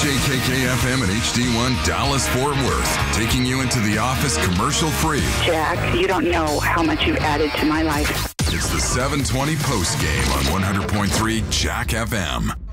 WJKK FM and HD1 Dallas Fort Worth, taking you into the office commercial free. Jack, you don't know how much you've added to my life. It's the 720 post game on 100.3 Jack FM.